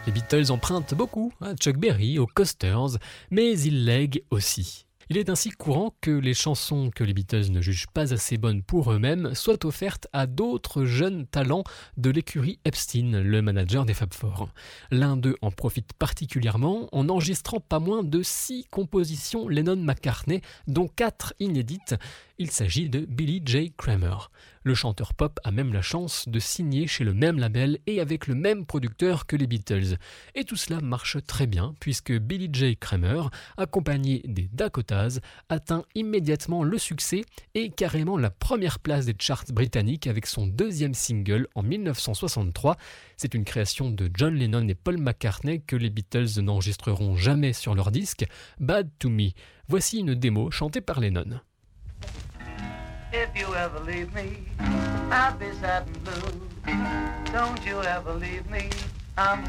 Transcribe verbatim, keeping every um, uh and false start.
Les Beatles empruntent beaucoup à Chuck Berry, aux Coasters, mais ils lèguent aussi. Il est ainsi courant que les chansons que les Beatles ne jugent pas assez bonnes pour eux-mêmes soient offertes à d'autres jeunes talents de l'écurie Epstein, le manager des Fab Four. L'un d'eux en profite particulièrement en enregistrant pas moins de six compositions Lennon-McCartney, dont quatre inédites. Il s'agit de Billy J. Kramer. Le chanteur pop a même la chance de signer chez le même label et avec le même producteur que les Beatles. Et tout cela marche très bien puisque Billy J. Kramer, accompagné des Dakotas, atteint immédiatement le succès et carrément la première place des charts britanniques avec son deuxième single en dix-neuf cent soixante-trois. C'est une création de John Lennon et Paul McCartney que les Beatles n'enregistreront jamais sur leur disque, Bad to Me. Voici une démo chantée par Lennon. If you ever leave me, I'll be sad and blue. Don't you ever leave me, I'm